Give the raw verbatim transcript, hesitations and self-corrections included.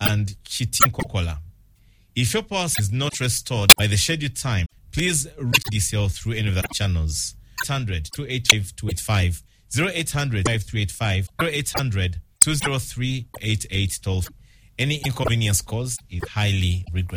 and Chitin Kokola. If your power is not restored by the scheduled time, please reach D C L through any of the channels. eight hundred, two eight five, two eight five, zero eight hundred, five three eight five, zero eight hundred, two zero three, eight eight one two. Any inconvenience caused is highly regrettable.